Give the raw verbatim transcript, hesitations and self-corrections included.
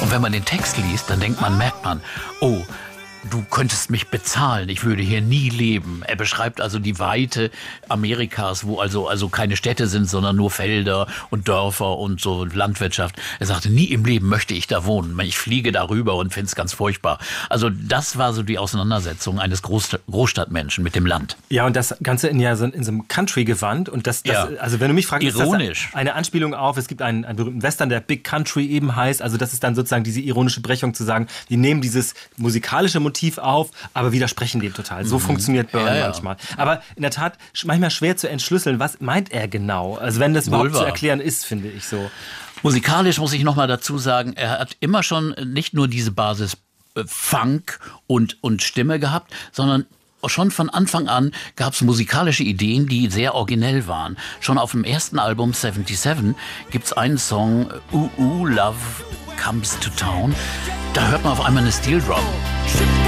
Und wenn man den Text liest, dann denkt man, merkt man, oh, du könntest mich bezahlen, ich würde hier nie leben. Er beschreibt also die Weite Amerikas, wo also, also keine Städte sind, sondern nur Felder und Dörfer und so Landwirtschaft. Er sagte, nie im Leben möchte ich da wohnen. Ich fliege darüber und finde es ganz furchtbar. Also das war so die Auseinandersetzung eines Groß- Großstadtmenschen mit dem Land. Ja, und das Ganze in, ja, so, in so einem Country-Gewand. Und das, das Ja. also wenn du mich fragst, Ironisch. ist das eine Anspielung auf, es gibt einen, einen berühmten Western, der Big Country eben heißt. Also das ist dann sozusagen diese ironische Brechung zu sagen, die nehmen dieses musikalische Motiv auf, aber widersprechen dem total. So mhm. funktioniert Byrne ja, ja. manchmal. Aber in der Tat manchmal schwer zu entschlüsseln, was meint er genau? Also wenn das Wohl überhaupt wahr. zu erklären ist, finde ich so. Musikalisch muss ich noch mal dazu sagen, er hat immer schon nicht nur diese Basis äh, Funk und, und Stimme gehabt, sondern schon von Anfang an gab es musikalische Ideen, die sehr originell waren. Schon auf dem ersten Album siebenundsiebzig gibt es einen Song, Ooh Ooh Love Comes to Town. Da hört man auf einmal eine Steel Drum.